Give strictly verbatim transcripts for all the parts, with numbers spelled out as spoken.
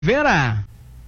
Vera.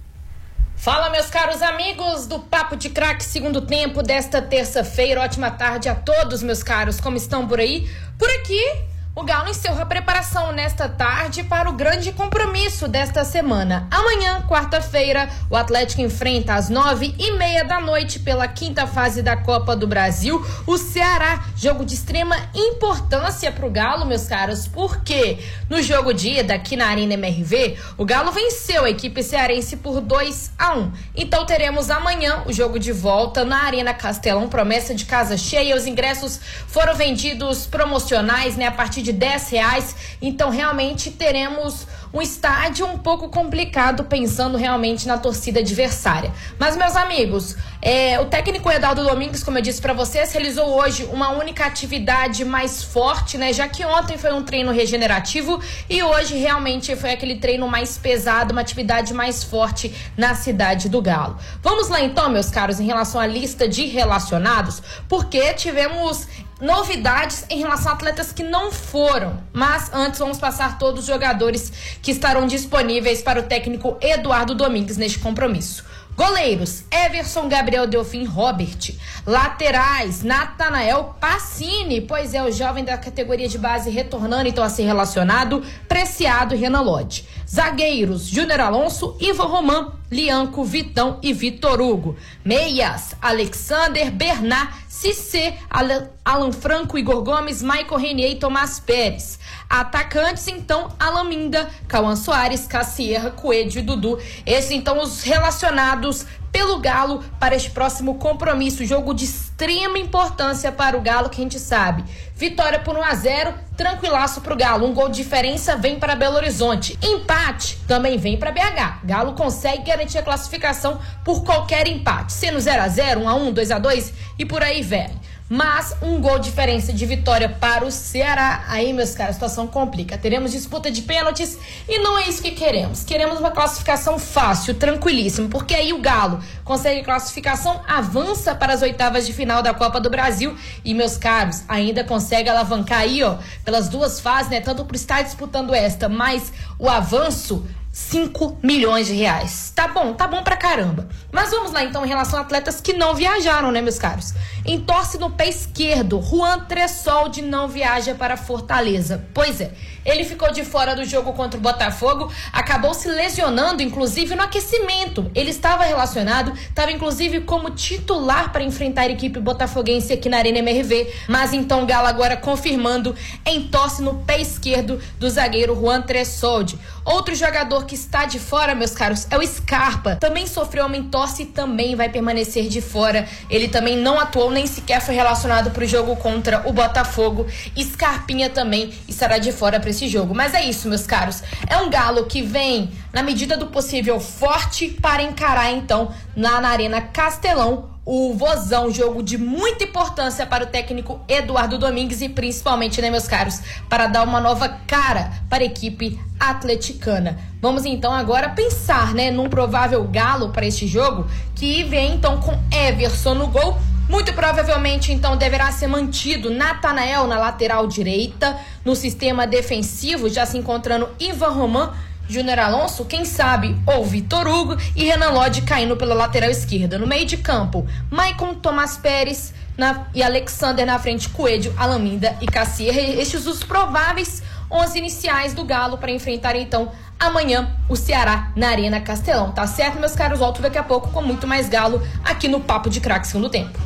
Fala, meus caros amigos do Papo de Craque, segundo tempo desta terça-feira. Ótima tarde a todos, meus caros. Como estão por aí? Por aqui, o Galo encerrou a preparação nesta tarde para o grande compromisso desta semana. Amanhã, quarta-feira, o Atlético enfrenta às nove e meia da noite pela quinta fase da Copa do Brasil o Ceará. Jogo de extrema importância para o Galo, meus caros, porque no jogo de ida aqui na Arena M R V, o Galo venceu a equipe cearense por dois a um. Então teremos amanhã o jogo de volta na Arena Castelão, promessa de casa cheia. Os ingressos foram vendidos promocionais, né, a partir de dez reais, então realmente teremos um estádio um pouco complicado, pensando realmente na torcida adversária. Mas, meus amigos, é, o técnico Edaldo Domingues, como eu disse para vocês, realizou hoje uma única atividade mais forte, né? Já que ontem foi um treino regenerativo e hoje realmente foi aquele treino mais pesado, uma atividade mais forte na cidade do Galo. Vamos lá então, meus caros, em relação à lista de relacionados, porque tivemos novidades em relação a atletas que não foram, mas antes vamos passar todos os jogadores que estarão disponíveis para o técnico Eduardo Domingues neste compromisso. Goleiros: Everson, Gabriel, Delfim, Robert. Laterais: Natanael Pacini, pois é o jovem da categoria de base retornando então a ser relacionado, Preciado e Renan Lodge. Zagueiros: Júnior Alonso, Ivan Roman, Lianco, Vitão e Vitor Hugo. Meias: Alexander, Bernard, Cissé, Alan Franco, Igor Gomes, Michael Renier e Tomás Pérez. Atacantes, então, Alan Minda, Cauã Soares, Cassierra, Coelho e Dudu. Esses, então, os relacionados pelo Galo para este próximo compromisso. Jogo de extrema importância para o Galo, que a gente sabe. Vitória por um a zero, tranquilaço para o Galo. Um gol de diferença vem para Belo Horizonte. Empate também vem para B H. Galo consegue garantir a classificação por qualquer empate, sendo zero a zero, um a um, dois a dois e por aí vai. Mas um gol de diferença de vitória para o Ceará, aí, meus caras, a situação complica. Teremos disputa de pênaltis e não é isso que queremos. Queremos uma classificação fácil, tranquilíssima, porque aí o Galo consegue classificação, avança para as oitavas de final da Copa do Brasil e, meus caros, ainda consegue alavancar aí, ó, pelas duas fases, né, tanto por estar disputando esta, mas o avanço, cinco milhões de reais. Tá bom, tá bom pra caramba. Mas vamos lá então em relação a atletas que não viajaram, né, meus caros? Entorce no pé esquerdo, Juan Tressoldi não viaja para Fortaleza. Pois é, ele ficou de fora do jogo contra o Botafogo, acabou se lesionando, inclusive no aquecimento. Ele estava relacionado, estava inclusive como titular para enfrentar a equipe botafoguense aqui na Arena M R V, mas então o Galo agora confirmando entorce no pé esquerdo do zagueiro Juan Tressoldi. Outro jogador que está de fora, meus caros, é o Scarpa. Também sofreu uma entorse e também vai permanecer de fora. Ele também não atuou, nem sequer foi relacionado para o jogo contra o Botafogo. Scarpinha também estará de fora para esse jogo. Mas é isso, meus caros. É um Galo que vem, na medida do possível, forte para encarar, então, lá na Arena Castelão, o Vozão, jogo de muita importância para o técnico Eduardo Domingues e principalmente, né, meus caros, para dar uma nova cara para a equipe atleticana. Vamos então agora pensar, né, num provável Galo para este jogo, que vem então com Everson no gol. Muito provavelmente, então, deverá ser mantido Natanael na lateral direita, no sistema defensivo, já se encontrando Ivan Roman, Júnior Alonso, quem sabe, ou Vitor Hugo e Renan Lodge caindo pela lateral esquerda. No meio de campo, Maicon, Tomás Pérez na, e Alexander na frente, Coelho, Alan Minda e Cassierra. Estes os prováveis onze iniciais do Galo para enfrentar, então, amanhã o Ceará na Arena Castelão. Tá certo, meus caros? Volto daqui a pouco com muito mais Galo aqui no Papo de Craque Segundo Tempo.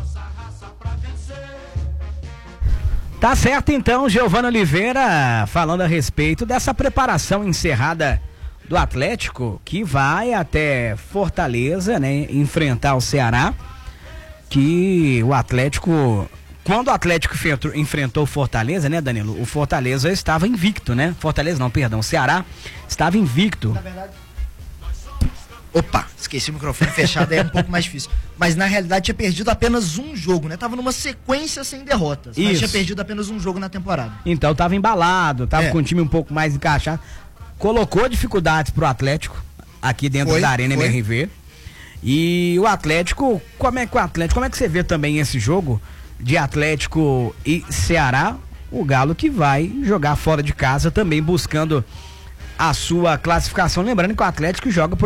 Tá certo então, Giovana Oliveira falando a respeito dessa preparação encerrada do Atlético, que vai até Fortaleza, né, enfrentar o Ceará, que o Atlético, quando o Atlético enfrentou, enfrentou o Fortaleza, né, Danilo, o Fortaleza estava invicto, né, Fortaleza não, perdão, o Ceará estava invicto. Na verdade... Opa, esqueci o microfone fechado, aí é um pouco mais difícil. Mas na realidade tinha perdido apenas um jogo, né? Tava numa sequência sem derrotas. Isso. Mas tinha perdido apenas um jogo na temporada. Então tava embalado, tava é. com o time um pouco mais encaixado. Colocou dificuldades pro Atlético aqui dentro foi, da Arena foi. M R V. E o Atlético, como é que o Atlético, como é que você vê também esse jogo de Atlético e Ceará? O Galo que vai jogar fora de casa também buscando a sua classificação. Lembrando que o Atlético joga por